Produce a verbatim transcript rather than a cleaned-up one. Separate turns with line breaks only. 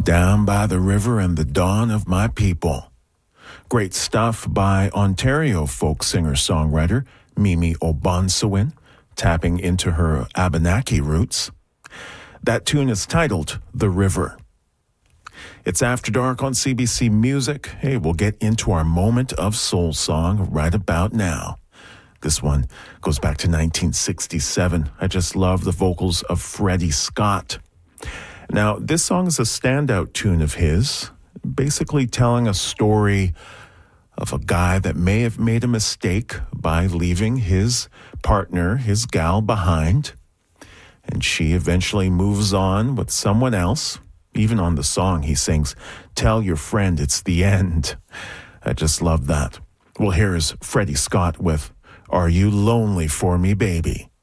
Down by the River and the Dawn of My People. Great stuff by Ontario folk singer-songwriter Mimi Obansewin, tapping into her Abenaki roots. That tune is titled The River. It's After Dark on C B C Music. Hey, we'll get into our moment of soul song right about now. This one goes back to nineteen sixty-seven. I just love the vocals of Freddie Scott. Now, this song is a standout tune of his, basically telling a story of a guy that may have made a mistake by leaving his partner, his gal, behind. And she eventually moves on with someone else. Even on the song, he sings, "Tell your friend it's the end." I just love that. Well, here is Freddie Scott with "Are You Lonely for Me, Baby?"